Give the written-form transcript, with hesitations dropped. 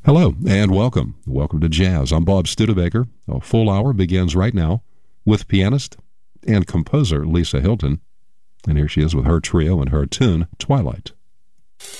Hello and welcome. Welcome to Jazz. I'm Bob Studebaker. A full hour begins right now with pianist and composer Lisa Hilton. And here she is with her trio and her tune, Twilight.